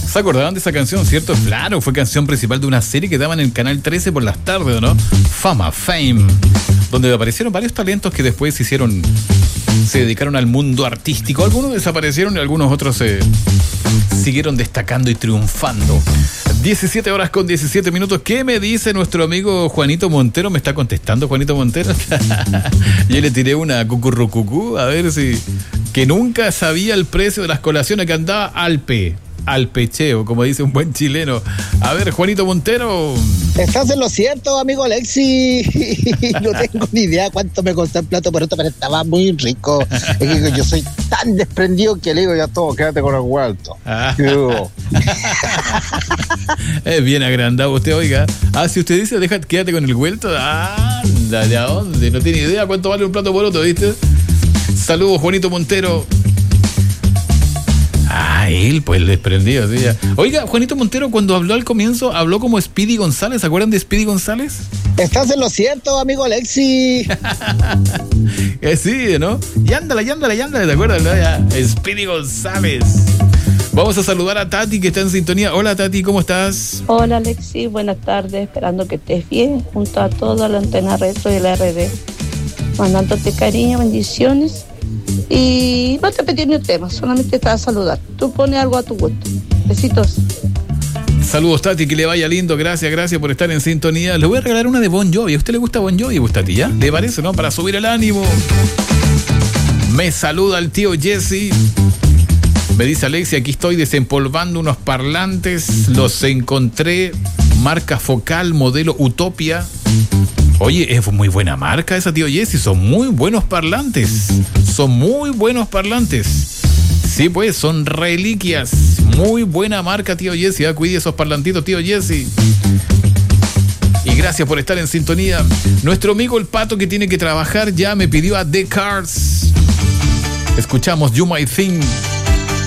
¿Se acordaban de esa canción, cierto? Claro, fue canción principal de una serie que daban en el Canal 13 por las tardes, ¿no? Fame, donde aparecieron varios talentos que después se dedicaron al mundo artístico. Algunos desaparecieron y algunos otros siguieron destacando y triunfando. 17 horas con 17 minutos. ¿Qué me dice nuestro amigo Juanito Montero? ¿Me está contestando Juanito Montero? Yo le tiré una cucurrucucú, a ver si... Que nunca sabía el precio de las colaciones, que andaba al pecheo, como dice un buen chileno. A ver, Juanito Montero. Estás en lo cierto, amigo Alexi. No tengo ni idea cuánto me costó el plato por esto, pero estaba muy rico. Es que yo soy tan desprendido que le digo ya todo, quédate con el huerto. Es bien agrandado usted, oiga. Si usted dice, quédate con el vuelto. Anda, ¿de dónde? No tiene idea cuánto vale un plato por otro, ¿viste? Saludos, Juanito Montero. Él, pues, el desprendido, sí, ya. Oiga, Juanito Montero, cuando habló al comienzo, habló como Speedy González. ¿Se acuerdan de Speedy González? Estás en lo cierto, amigo Alexi. Sí, ¿no? Y ándale, ¿te acuerdas? ¿No? Ya. Speedy González. Vamos a saludar a Tati, que está en sintonía. Hola, Tati, ¿cómo estás? Hola, Alexi, buenas tardes. Esperando que estés bien, junto a toda la antena retro y la RD. Mandándote cariño, bendiciones. Y no te pedí ni un tema, solamente te vas a saludar. Tú pones algo a tu gusto. Besitos. Saludos, Tati, que le vaya lindo. Gracias por estar en sintonía. Le voy a regalar una de Bon Jovi. ¿A usted le gusta Bon Jovi, Tati? ¿Ya? ¿Le parece, no? Para subir el ánimo. Me saluda el tío Jesse. Me dice Alexia, aquí estoy desempolvando unos parlantes. Los encontré. Marca Focal, modelo Utopia. Oye, es muy buena marca esa, tío Jesse. Son muy buenos parlantes. Sí, pues, son reliquias. Muy buena marca, tío Jesse. Cuide esos parlantitos, tío Jesse. Y gracias por estar en sintonía. Nuestro amigo el Pato, que tiene que trabajar ya, me pidió a The Cars. Escuchamos You Might Think.